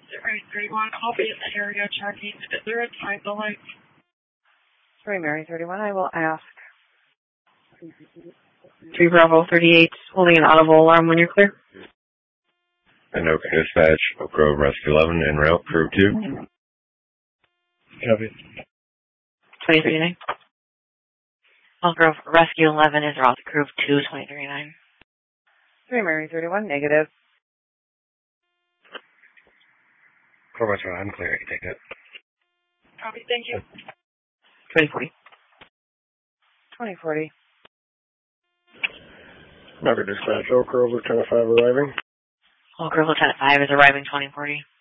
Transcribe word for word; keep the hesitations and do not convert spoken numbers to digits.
Alright, thirty-one, I'll be in the area checking. Is there a time delay? Three Mary thirty-one, I will ask. Three Bravo thirty-eight, holding an audible alarm when you're clear. And Oak Dispatch, Oak Grove Rescue eleven, en route, crew two. Copy. twenty thirty-nine. Oak Grove Rescue eleven is route crew two, twenty thirty-nine. Three Mary thirty-one, negative. Four by one, I'm clear, I can take it. Copy, thank you. twenty forty. twenty forty. Market Dispatch, Oak Grove, Lieutenant five arriving. Oak Grove Lieutenant five is arriving twenty forty.